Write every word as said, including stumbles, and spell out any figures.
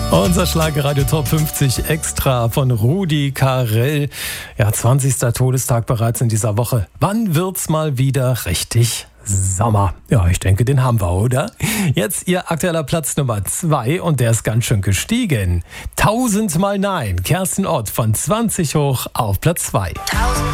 Unser Schlagerradio Top fünfzig Extra von Rudi Carrell. Ja, zwanzigster Todestag bereits in dieser Woche. Wann wird's mal wieder richtig Sommer? Ja, ich denke, den haben wir, oder? Jetzt Ihr aktueller Platz Nummer zwei und der ist ganz schön gestiegen. Tausendmal Nein. Kerstin Ott von zwanzig hoch auf Platz zwei.